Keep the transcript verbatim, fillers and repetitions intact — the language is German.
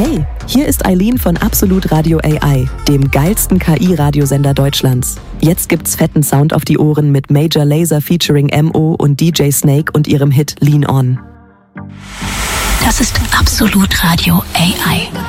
Hey, hier ist Eileen von Absolut Radio A I, dem geilsten K I-Radiosender Deutschlands. Jetzt gibt's fetten Sound auf die Ohren mit Major Lazer featuring M O und D J Snake und ihrem Hit Lean On. Das ist Absolut Radio A I.